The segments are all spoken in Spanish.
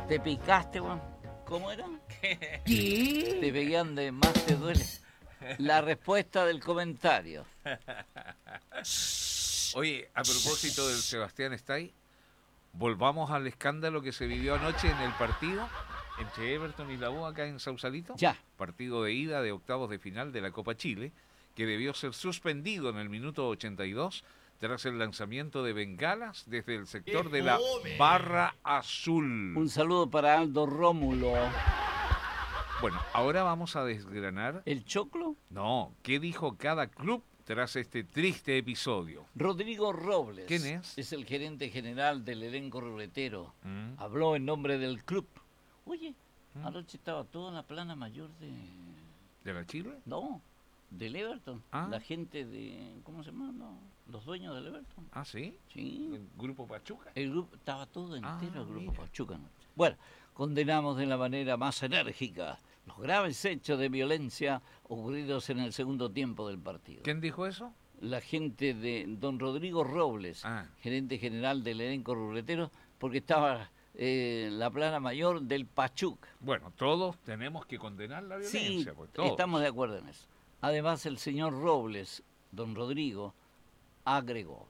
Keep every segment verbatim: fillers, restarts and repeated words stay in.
¿Te picaste, weón? ¿Cómo era? ¿Qué? ¿Qué? Te pegué donde más te duele. La respuesta del comentario. Oye, a propósito del Sebastián Stay, volvamos al escándalo que se vivió anoche en el partido entre Everton y la U acá en Sausalito. Ya. Partido de ida de octavos de final de la Copa Chile, que debió ser suspendido en el minuto ochenta y dos tras el lanzamiento de bengalas desde el sector de la Barra Azul. Un saludo para Aldo Rómulo. Bueno, ahora vamos a desgranar... ¿El choclo? No, ¿qué dijo cada club tras este triste episodio? Rodrigo Robles. ¿Quién es? Es el gerente general del elenco ruletero. ¿Mm? Habló en nombre del club. Oye, ¿Mm? anoche estaba todo en la plana mayor de... ¿De la Chile? No, del Everton. Ah. La gente de... ¿Cómo se llama? No, los dueños del Everton. Ah, ¿sí? Sí. ¿El grupo Pachuca? El grupo estaba todo entero, Ah, el grupo mira. Pachuca. ¿No? Bueno, condenamos de la manera más enérgica los graves hechos de violencia ocurridos en el segundo tiempo del partido. ¿Quién dijo eso? La gente de don Rodrigo Robles, Ah. gerente general del elenco ruletero, porque estaba eh, en la plana mayor del Pachuca. Bueno, todos tenemos que condenar la Sí, violencia. pues, todos. estamos de acuerdo en eso. Además, el señor Robles, don Rodrigo, agregó: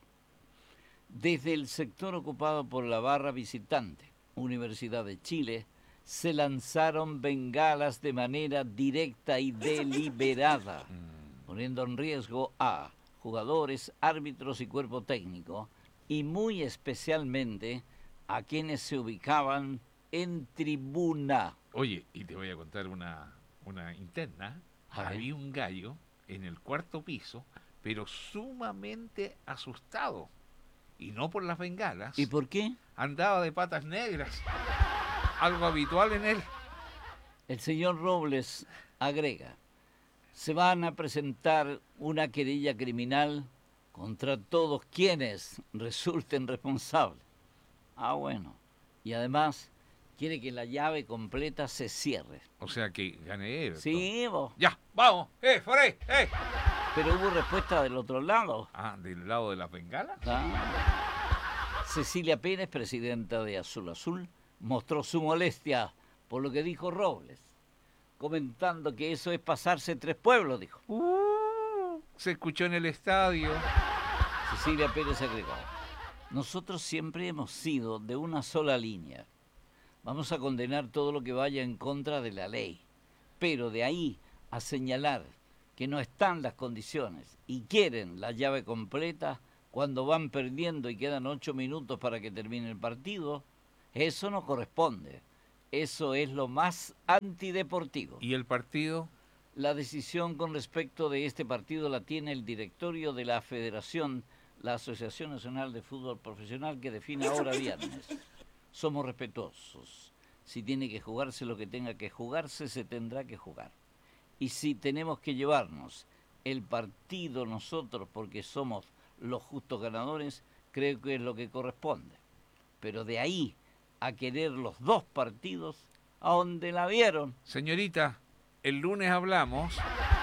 desde el sector ocupado por la barra visitante, Universidad de Chile, se lanzaron bengalas de manera directa y deliberada, poniendo en riesgo a jugadores, árbitros y cuerpo técnico, y muy especialmente a quienes se ubicaban en tribuna. Oye, y te voy a contar una, una interna. A ver. Había un gallo en el cuarto piso, pero sumamente asustado. Y no por las bengalas. ¿Y por qué? Andaba de patas negras. Algo habitual en él. El señor Robles agrega: se van a presentar una querella criminal contra todos quienes resulten responsables. Ah, bueno. Y además quiere que la llave completa se cierre. O sea que gané Everton. Sí, vos. Ya, vamos. ¡Eh, Foré! ¡Eh! Pero hubo respuesta del otro lado. Ah, ¿del lado de las bengalas? Ah. Cecilia Pérez, presidenta de Azul Azul, mostró su molestia por lo que dijo Robles, comentando que eso es pasarse tres pueblos, dijo. Uh, se escuchó en el estadio. Cecilia Pérez agregó: nosotros siempre hemos sido de una sola línea. Vamos a condenar todo lo que vaya en contra de la ley, pero de ahí a señalar que no están las condiciones y quieren la llave completa cuando van perdiendo y quedan ocho minutos para que termine el partido, eso no corresponde. Eso es lo más antideportivo. ¿Y el partido? La decisión con respecto de este partido la tiene el directorio de la Federación, la Asociación Nacional de Fútbol Profesional, que define ahora viernes. Somos respetuosos. Si tiene que jugarse lo que tenga que jugarse, se tendrá que jugar. Y si tenemos que llevarnos el partido nosotros porque somos los justos ganadores, creo que es lo que corresponde. Pero de ahí a querer los dos partidos, ¿a dónde la vieron? Señorita, el lunes hablamos.